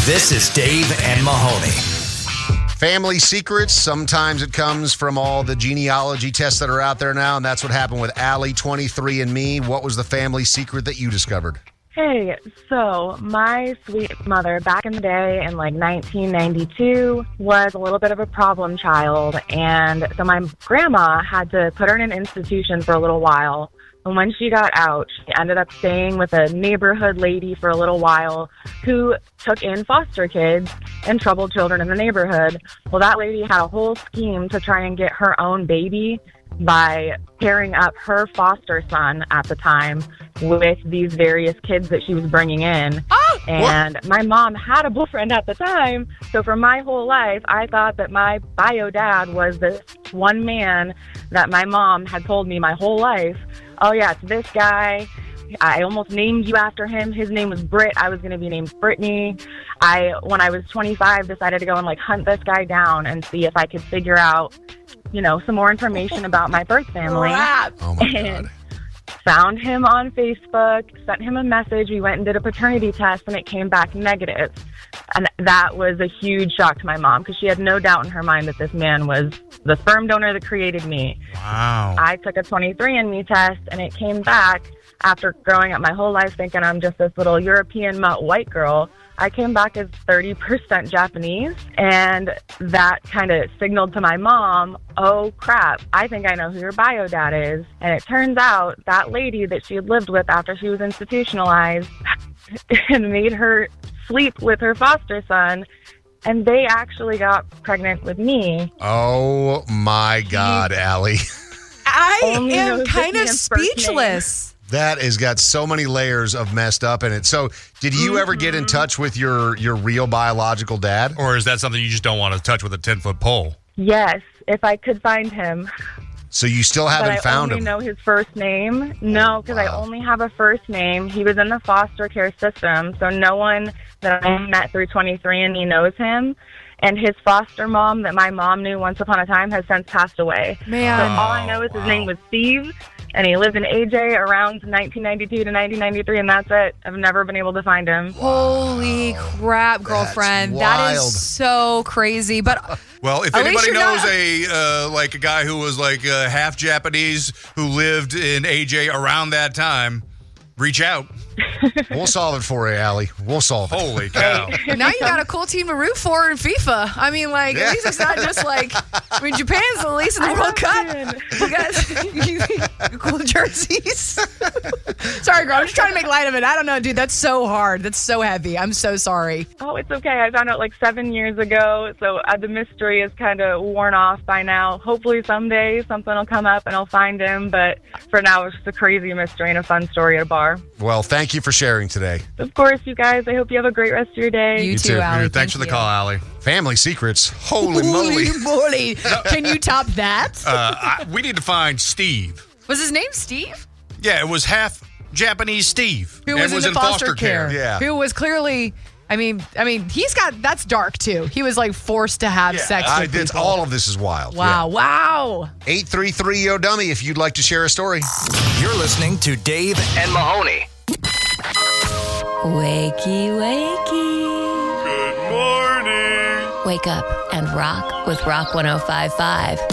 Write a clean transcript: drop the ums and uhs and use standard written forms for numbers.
This is Dave and Mahoney. Family secrets. Sometimes it comes from all the genealogy tests that are out there now, and that's what happened with Allie, 23andMe. What was the family secret that you discovered? Hey, so my sweet mother back in the day in like 1992 was a little bit of a problem child. And so my grandma had to put her in an institution for a little while. And when she got out, she ended up staying with a neighborhood lady for a little while who took in foster kids and troubled children in the neighborhood. Well, that lady had a whole scheme to try and get her own baby by pairing up her foster son at the time with these various kids that she was bringing in. And my mom had a boyfriend at the time. So for my whole life, I thought that my bio dad was this one man that my mom had told me my whole life. Oh, yeah, it's this guy. I almost named you after him. His name was Britt. I was going to be named Brittany. When I was 25, decided to go and hunt this guy down and see if I could figure out, some more information about my birth family. Oh, my God. Found him on Facebook, sent him a message. We went and did a paternity test, and it came back negative. And that was a huge shock to my mom because she had no doubt in her mind that this man was the sperm donor that created me. Wow. I took a 23andMe test, and it came back after growing up my whole life thinking I'm just this little European mutt white girl. I came back as 30% Japanese, and that kind of signaled to my mom, oh, crap, I think I know who your bio dad is. And it turns out that lady that she had lived with after she was institutionalized and made her sleep with her foster son, and they actually got pregnant with me. Oh, my God, Allie. I Only am knows kind of this man's first speechless. That has got so many layers of messed up in it. So did you ever get in touch with your real biological dad? Or is that something you just don't want to touch with a 10-foot pole? Yes, if I could find him. So you still haven't found I him? only know his first name. No, because I only have a first name. He was in the foster care system, so no one that I met through 23andMe knows him. And his foster mom that my mom knew once upon a time has since passed away. Man. So all I know is his name was Steve, and he lived in AJ around 1992 to 1993, and that's it. I've never been able to find him. Holy crap, girlfriend. That's That wild. is so crazy. But Well, if At least anybody you're knows not- a guy who was half Japanese who lived in AJ around that time, reach out. We'll solve it for you, Allie. We'll solve it. Holy cow. now you got a cool team to root for in FIFA. I mean, at least it's not just Japan's the least in the World Cup. You got cool jerseys. Sorry, girl. I'm just trying to make light of it. I don't know, dude. That's so hard. That's so heavy. I'm so sorry. Oh, it's okay. I found out 7 years ago, so the mystery is kind of worn off by now. Hopefully someday something will come up and I'll find him, but for now it's just a crazy mystery and a fun story at a bar. Well, thank you for sharing today. Of course, you guys. I hope you have a great rest of your day. You too. too, Allie. Thanks for the call, Allie. Family secrets. Holy moly. Holy moly. Can you top that? We need to find Steve. Was his name Steve? Yeah, it was half Japanese Steve. Who and was in foster care. Yeah. Who was clearly... I mean, that's dark too. He was forced to have sex with people. All of this is wild. Wow, wow. 833 Yo Dummy if you'd like to share a story. You're listening to Dave and Mahoney. Wakey, wakey. Good morning. Wake up and rock with Rock 105.5.